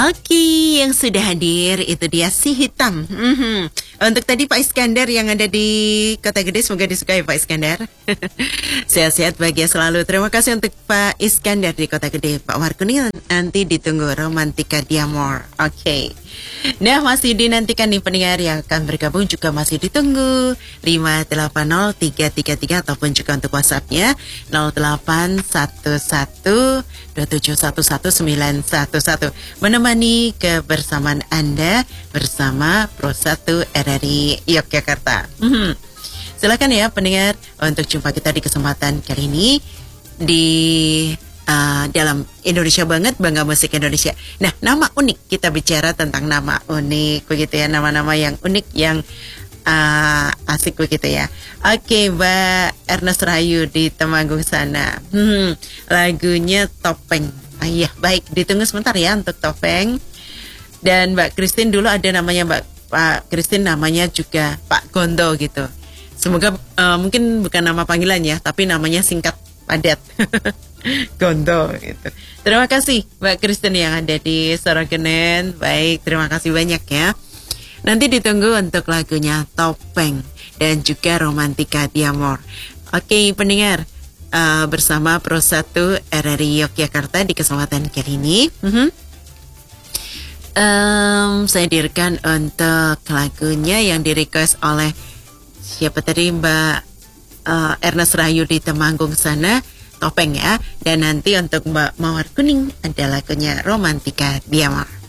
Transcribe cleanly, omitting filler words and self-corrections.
Oke, yang sudah hadir itu dia si hitam. Untuk tadi Pak Iskandar yang ada di Kota Gede, semoga disukai Pak Iskandar. Sehat-sehat, bahagia selalu. Terima kasih untuk Pak Iskandar di Kota Gede. Pak Markuni nanti ditunggu Romantika Diamor. Oke. Nah, masih dinantikan nih pendengar yang akan bergabung juga masih ditunggu 580-333 ataupun juga untuk WhatsApp-nya 081127119111 menemani kebersamaan Anda bersama Pro 1 RRI Yogyakarta. Silakan ya pendengar untuk jumpa kita di kesempatan kali ini di dalam Indonesia Banget, Bangga Musik Indonesia. Nah, nama unik, kita bicara tentang nama unik begitu ya, nama-nama yang unik yang asik begitu ya. Oke, Mbak Ernest Rahayu di Temanggung sana. Lagunya Topeng. Iya, baik, ditunggu sebentar ya untuk Topeng. Dan Mbak Christine dulu ada namanya Pak Christine, namanya juga Pak Gondo gitu. Semoga mungkin bukan nama panggilan ya, tapi namanya singkat padat. Gondo gitu. Terima kasih Mbak Kristen yang ada di Sorogonen. Baik, terima kasih banyak ya. Nanti ditunggu untuk lagunya Topeng dan juga Romantika Diamor. Oke pendengar, bersama Pro 1 RRI Yogyakarta di kesempatan kali ini. Saya hadirkan untuk lagunya yang di-request oleh siapa tadi, Mbak Ernest Rahayu di Temanggung sana, Topeng ya. Dan nanti untuk Mbak Mawar Kuning ada lagunya Romantika Diamor.